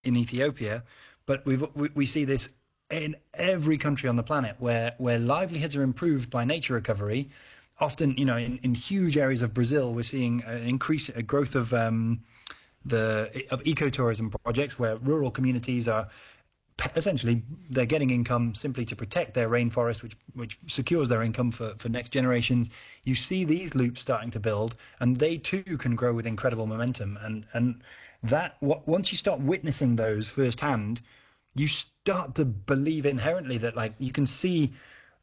in Ethiopia, but we see this in every country on the planet where livelihoods are improved by nature recovery. Often, in huge areas of Brazil, we're seeing a growth of ecotourism projects where rural communities are essentially they're getting income simply to protect their rainforest, which secures their income for next generations. You see these loops starting to build, and they too can grow with incredible momentum. And once you start witnessing those firsthand, you start to believe inherently that you can see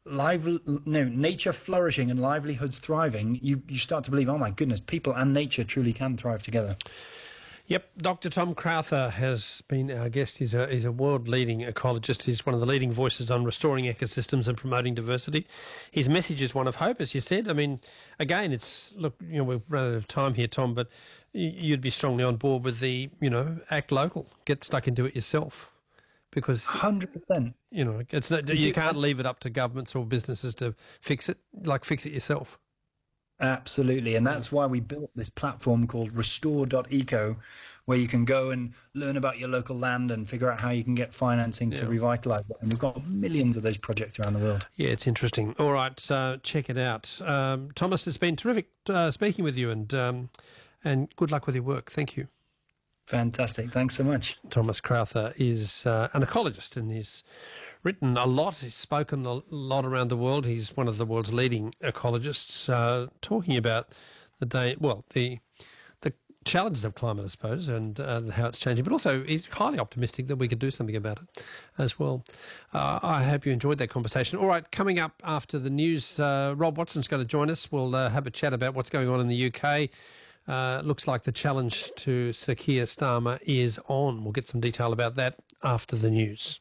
nature flourishing and livelihoods thriving. You start to believe, oh my goodness, people and nature truly can thrive together. Yep, Dr. Tom Crowther has been our guest. He's a world-leading ecologist. He's one of the leading voices on restoring ecosystems and promoting diversity. His message is one of hope, as you said. I mean, again, we've run out of time here, Tom, but you'd be strongly on board with the, act local, get stuck into it yourself. Because 100%, you can't leave it up to governments or businesses to fix it. Fix it yourself. Absolutely, and that's why we built this platform called Restore.eco, where you can go and learn about your local land and figure out how you can get financing to revitalise it. And we've got millions of those projects around the world. Yeah, it's interesting. All right, check it out. Thomas, it's been terrific speaking with you, and good luck with your work. Thank you. Fantastic. Thanks so much. Thomas Crowther is an ecologist, and he's written a lot. He's spoken a lot around the world. He's one of the world's leading ecologists, talking about the challenges of climate, I suppose, and how it's changing. But also, he's highly optimistic that we could do something about it as well. I hope you enjoyed that conversation. All right, coming up after the news, Rob Watson's going to join us. We'll have a chat about what's going on in the UK. Looks like the challenge to Sir Keir Starmer is on. We'll get some detail about that after the news.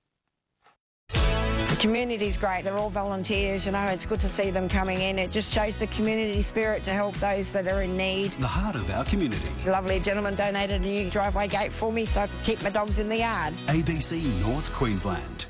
The community's great. They're all volunteers, it's good to see them coming in. It just shows the community spirit to help those that are in need. The heart of our community. A lovely gentleman donated a new driveway gate for me so I could keep my dogs in the yard. ABC North Queensland.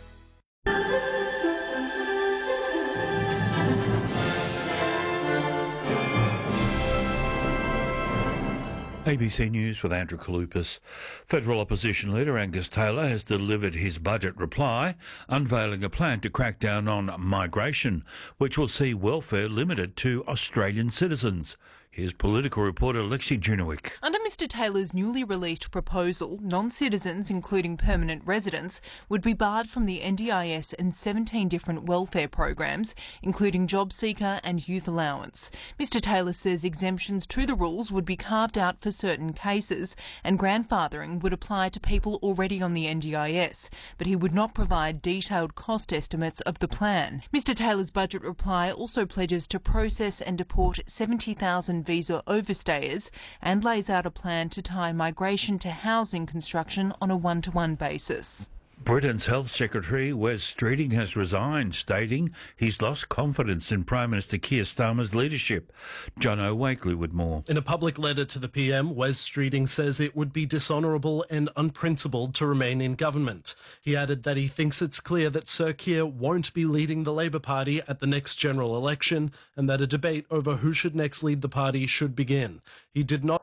ABC News with Andrew Kalupas. Federal opposition leader Angus Taylor has delivered his budget reply, unveiling a plan to crack down on migration, which will see welfare limited to Australian citizens. Here's political reporter Lexi Junowick. Under Mr Taylor's newly released proposal, non-citizens, including permanent residents, would be barred from the NDIS and 17 different welfare programs, including JobSeeker and Youth Allowance. Mr Taylor says exemptions to the rules would be carved out for certain cases, and grandfathering would apply to people already on the NDIS, but he would not provide detailed cost estimates of the plan. Mr Taylor's budget reply also pledges to process and deport 70,000 visa overstayers and lays out a plan to tie migration to housing construction on a one-to-one basis. Britain's Health Secretary Wes Streeting has resigned, stating he's lost confidence in Prime Minister Keir Starmer's leadership. Jono Wakely with more. In a public letter to the PM, Wes Streeting says it would be dishonourable and unprincipled to remain in government. He added that he thinks it's clear that Sir Keir won't be leading the Labor Party at the next general election and that a debate over who should next lead the party should begin. He did not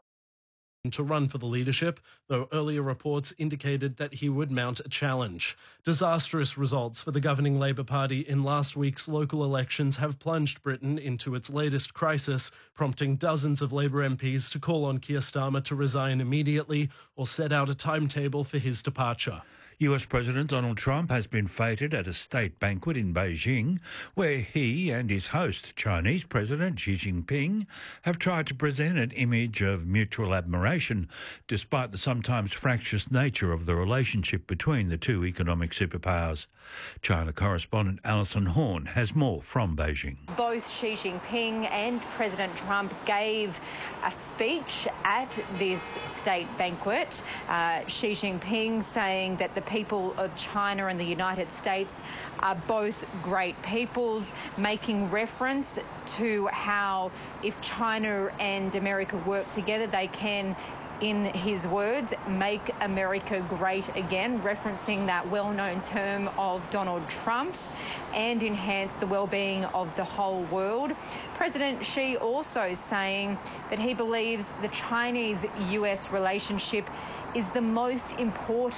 to run for the leadership, though earlier reports indicated that he would mount a challenge. Disastrous results for the governing Labor Party in last week's local elections have plunged Britain into its latest crisis, prompting dozens of Labor MPs to call on Keir Starmer to resign immediately or set out a timetable for his departure. US President Donald Trump has been feted at a state banquet in Beijing, where he and his host, Chinese President Xi Jinping, have tried to present an image of mutual admiration, despite the sometimes fractious nature of the relationship between the two economic superpowers. China correspondent Alison Horn has more from Beijing. Both Xi Jinping and President Trump gave a speech at this state banquet. Xi Jinping saying that the people of China and the United States are both great peoples, making reference to how if China and America work together, they can, in his words, make America great again, referencing that well-known term of Donald Trump's, and enhance the well-being of the whole world. President Xi also saying that he believes the Chinese-US relationship is the most important